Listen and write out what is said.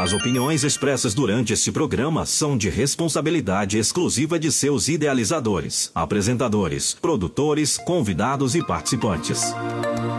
As opiniões expressas durante este programa são de responsabilidade exclusiva de seus idealizadores, apresentadores, produtores, convidados e participantes.